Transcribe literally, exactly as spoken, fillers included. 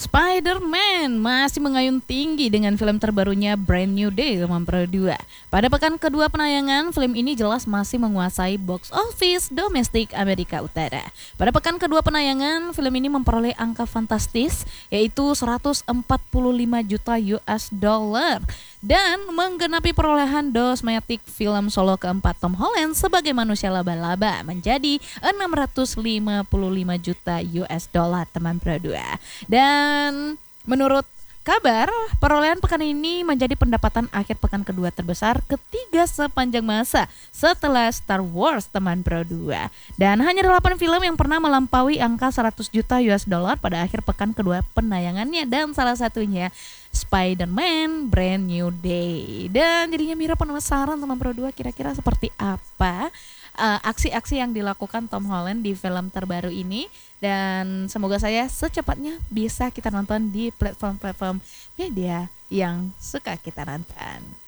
Spider-Man masih mengayun tinggi dengan film terbarunya Brand New Day teman Pro dua. Pada pekan kedua penayangan, film ini jelas masih menguasai box office domestik Amerika Utara. Pada pekan kedua penayangan, film ini memperoleh angka fantastis yaitu seratus empat puluh lima juta U S dollar dan menggenapi perolehan domestik film solo keempat Tom Holland sebagai manusia laba-laba menjadi enam ratus lima puluh lima juta U S dollar teman Pro dua. Dan menurut kabar, perolehan pekan ini menjadi pendapatan akhir pekan kedua terbesar ketiga sepanjang masa setelah Star Wars teman Pro dua. Dan hanya delapan film yang pernah melampaui angka seratus juta U S dollar pada akhir pekan kedua penayangannya, dan salah satunya Spider-Man Brand New Day. Dan jadinya Mira penasaran teman Pro dua, kira-kira seperti apa uh, aksi-aksi yang dilakukan Tom Holland di film terbaru ini. Dan semoga saya secepatnya bisa kita nonton di platform-platform media yang suka kita nonton.